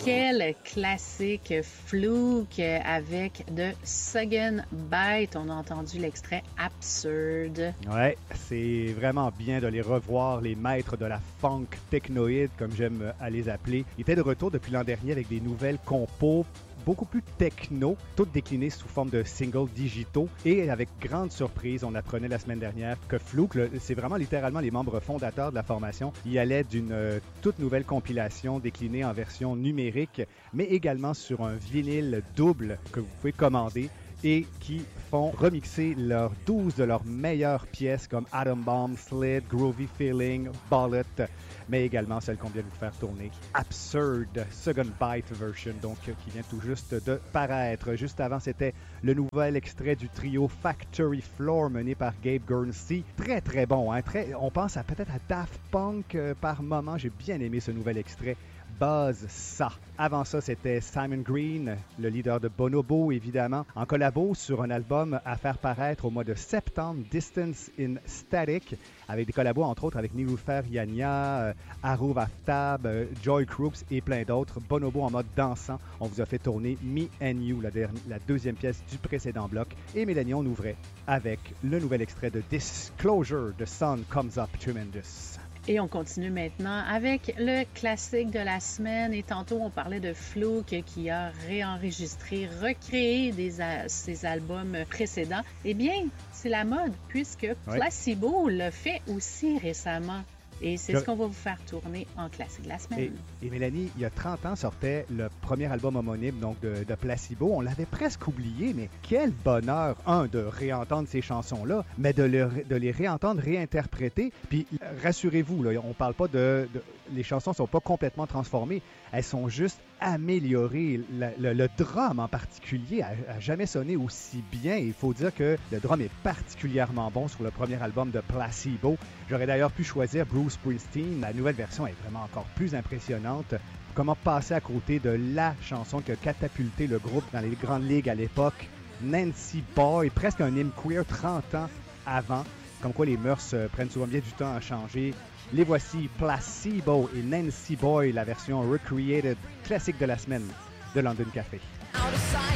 quel classique Fluke avec de Second Bite. On a entendu l'extrait Absurd. Ouais, c'est vraiment bien de les revoir, les maîtres de la funk technoïde, comme j'aime à les appeler. Ils étaient de retour depuis l'an dernier avec des nouvelles compos beaucoup plus techno, toutes déclinées sous forme de singles digitaux. Et avec grande surprise, on apprenait la semaine dernière que Fluke, c'est vraiment littéralement les membres fondateurs de la formation, y allait d'une toute nouvelle compilation déclinée en version numérique, mais également sur un vinyle double que vous pouvez commander et qui font remixer 12 de leurs meilleures pièces comme Atom Bomb, Slid, Groovy Feeling, Bullet, mais également celle qu'on vient de vous faire tourner, Absurd, Second Bite version, donc qui vient tout juste de paraître. Juste avant, c'était le nouvel extrait du trio Factory Floor mené par Gabe Gurnsey. Très très bon, hein? On pense peut-être à Daft Punk par moment. J'ai bien aimé ce nouvel extrait. Buzz ça. Avant ça, c'était Simon Green, le leader de Bonobo, évidemment, en collabo sur un album à faire paraître au mois de septembre, Distance in Static, avec des collabos, entre autres, avec Niloufer Yania, Harouf Aftab, Joy Crooks et plein d'autres. Bonobo en mode dansant. On vous a fait tourner Me and You, la deuxième pièce du précédent bloc. Et Mélanie, on ouvrait avec le nouvel extrait de Disclosure, The Sun Comes Up Tremendous. Et on continue maintenant avec le classique de la semaine. Et tantôt, on parlait de Fluke qui a réenregistré, recréé ses albums précédents. Eh bien, c'est la mode puisque Placebo l'a fait aussi récemment. Et c'est ce qu'on va vous faire tourner en classique de la semaine. Et Mélanie, il y a 30 ans, sortait le premier album homonyme donc de Placebo. On l'avait presque oublié, mais quel bonheur, de réentendre ces chansons-là, mais de les réentendre réinterpréter. Puis, rassurez-vous, là, on parle pas les chansons sont pas complètement transformées. Elles sont juste améliorées. Le drum, en particulier, a jamais sonné aussi bien. Il faut dire que le drum est particulièrement bon sur le premier album de Placebo. J'aurais d'ailleurs pu choisir Bruce Springsteen. La nouvelle version est vraiment encore plus impressionnante. Comment passer à côté de la chanson qui a catapulté le groupe dans les grandes ligues à l'époque, Nancy Boy, presque un hymne queer 30 ans avant. Comme quoi les mœurs prennent souvent bien du temps à changer. Les voici, Placebo et Nancy Boy, la version recreated classique de la semaine de London Café.